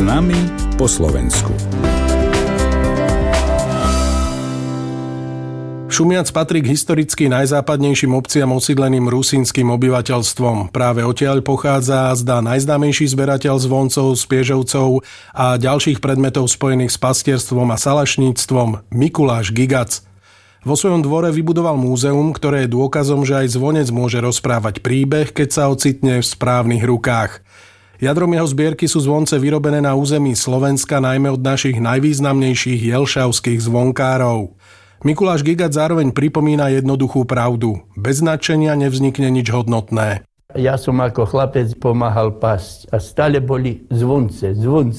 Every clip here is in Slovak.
nami po Slovensku. Šumiac patrí k historicky najzápadnejším obciam osídleným rusínskym obyvateľstvom. Práve odtiaľ pochádza zdá najznámejší zberateľ zvoncov, spiežovcov a ďalších predmetov spojených s pastierstvom a salašníctvom Mikuláš Gigac. Vo svojom dvore vybudoval múzeum, ktoré je dôkazom, že aj zvonec môže rozprávať príbeh, keď sa ocitne v správnych rukách. Jadrom jeho zbierky sú zvonce vyrobené na území Slovenska, najmä od našich najvýznamnejších jelšavských zvonkárov. Mikuláš Gigac zároveň pripomína jednoduchú pravdu. Bez nadšenia nevznikne nič hodnotné. Ja som ako chlapec pomáhal pasť a stále boli zvonce.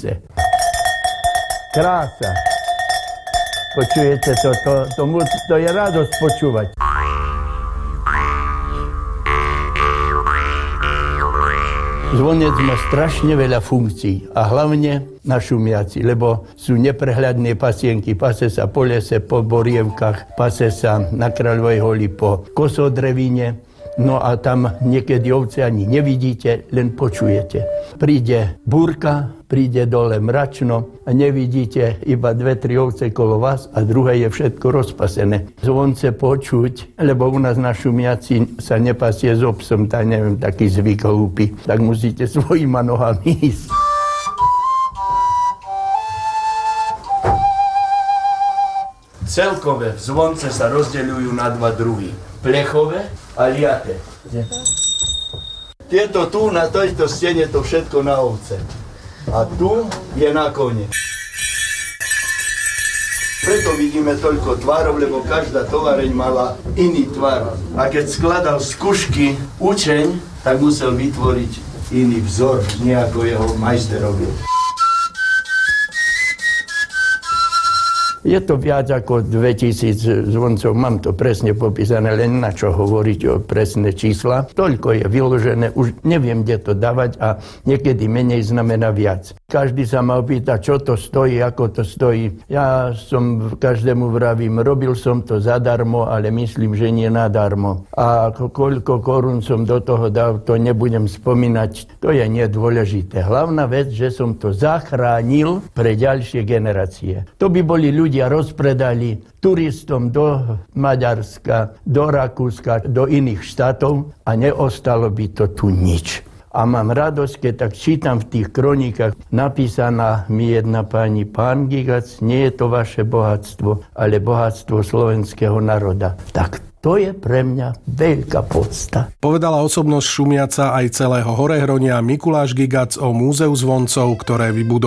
Krása. Počujete to je radosť počúvať. Zvonec má strašne veľa funkcií a hlavne na Šumiaci, lebo sú neprehľadné pasienky. Pase sa po lese, po borievkách, pase sa na Kráľovej holi po kosodrevine. No a tam niekedy ovce ani nevidíte, len počujete. Príde búrka, príde dole mračno a nevidíte iba 2-3 ovce kolo vás a druhé je všetko rozpasené. Zvonce počuť, lebo u nás na Šumiaci sa nepasie s obsom, tak neviem, taký zvyk hlúpy. Tak musíte svojima nohami ísť. Celkové zvonce sa rozdeľujú na 2 druhy. Plechové a liate. Tieto tu na tejto stene to všetko na ovce. A tu je na kone. Preto vidíme toľko tvarov, lebo každá tovareň mala iný tvar. A keď skladal z kušky učeň, tak musel vytvoriť iný vzor, nejako jeho majster robil. Je to viac ako 2000 zvoncov, mám to presne popísané, len na čo hovoriť o presné čísla. Toľko je vyložené, už neviem, kde to dávať a niekedy menej znamená viac. Každý sa ma opýta, čo to stojí, ako to stojí. Ja som každému vravím, robil som to zadarmo, ale myslím, že nie nadarmo. A koľko korún som do toho dal, to nebudem spomínať, to je nedôležité. Hlavná vec, že som to zachránil pre ďalšie generácie. To by boli ľudia rozpredali turistom do Maďarska, do Rakúska, do iných štátov a neostalo by to tu nič. A mám radosť, keď tak čítam v tých kronikách, napísaná mi jedna pani, pán Gigac, nie je to vaše bohatstvo, ale bohatstvo slovenského národa. Tak to je pre mňa veľká podsta. Povedala osobnosť Šumiaca aj celého Horehronia Mikuláš Gigac o múzeu zvoncov, ktoré vybudoval.